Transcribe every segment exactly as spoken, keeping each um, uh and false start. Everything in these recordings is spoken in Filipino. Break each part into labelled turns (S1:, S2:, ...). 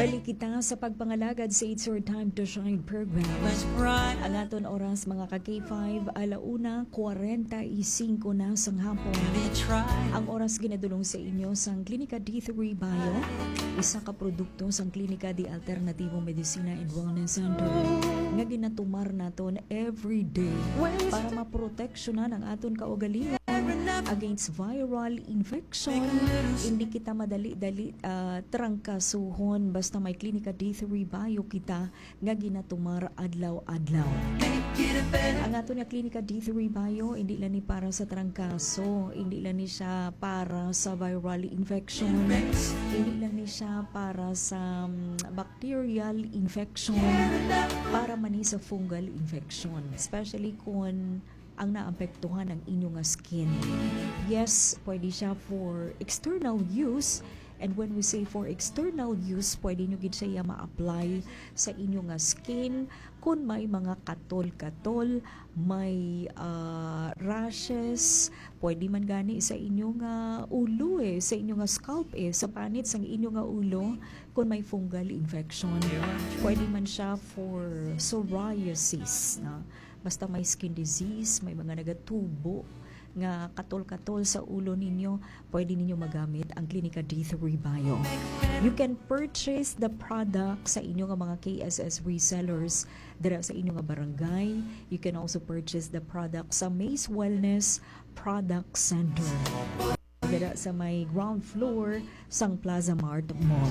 S1: Balik kita sa pagpangalagad sa It's Your Time to Shine program. Ang aton oras mga ka-K five, alauna, forty-five na sang hapon. Ang oras ginadulong sa inyo sang Klinika D three Bio, isa ka produkto sang Klinika di Alternativo Medicina and Wellness Center nga ginatumar naton every day para maproteksyonan ang aton kaugalingon against viral infection. Hindi kita madali-dali uh, trangkasuhon basta may Klinika D three Bio kita nga ginatumar adlaw-adlaw. Ang ato nga Klinika D three Bio hindi lang ni para sa trangkaso, hindi lang ni siya para sa viral infection, hindi lang ni siya para sa um, bacterial infection, para man ni sa fungal infection, especially kung ang naapektuhan ang inyong skin. Yes, pwede siya for external use. And when we say for external use, pwede nyo gid siya ma-apply sa inyong skin kung may mga katol-katol, may uh, rashes, pwede man gani sa inyong uh, ulo eh, sa inyong scalp eh, sa panit sa inyong ulo kung may fungal infection. Pwede man siya for psoriasis, na basta may skin disease, may mga nagatubo nga katol-katol sa ulo ninyo, pwede ninyo magamit ang Klinika D three Bio. You can purchase the product sa inyong mga K S S resellers dira sa inyong barangay. You can also purchase the product sa Maze Wellness Product Center dira sa may ground floor sang Plaza Mart Mall.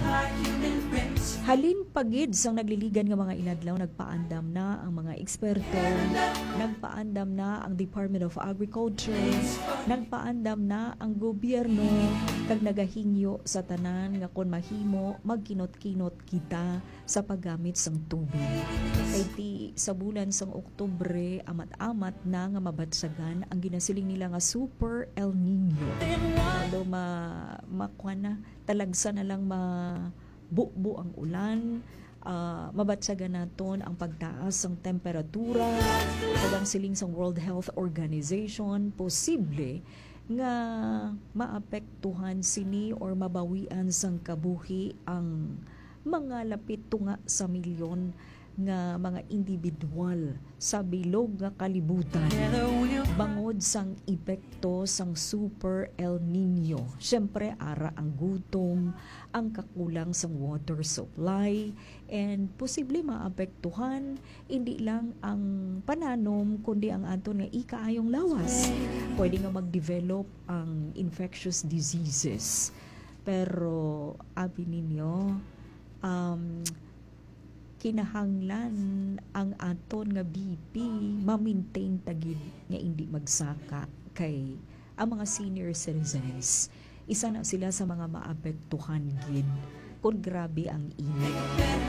S1: Halin pagid sang nagliligan nga mga inadlaw, nagpaandam na ang mga eksperto, nagpaandam na ang Department of Agriculture, nagpaandam na ang gobyerno, kag nagahingyo sa tanan nga kon mahimo magkinot-kinot kita sa paggamit sang tubig. Kay ti sa bulan sang Oktubre amat-amat na nga mabatsagan ang ginasiling nila nga Super El Nino. Ado ma makuha na talagsa na lang ma bukbo ang ulan, uh, mabatsagan naton ang pagtaas ng temperatura, kadang siling sa World Health Organization, posible nga maapektuhan sini or mabawian sang kabuhi ang mga lapit tunga sa milyon nga mga individual sa bilog nga kalibutan bangod sang epekto sang Super El Nino. Syempre ara ang gutom, ang kakulang sang water supply, and posible maapektuhan hindi lang ang pananom kundi ang aton nga ikaayong lawas. Pwede nga mag-develop ang infectious diseases. Pero abi ninyo, um kinahanglan ang aton nga B P ma-maintain tagid nga hindi magsaka kay ang mga senior citizens isa na sila sa mga maapektuhan gid kung grabe ang init.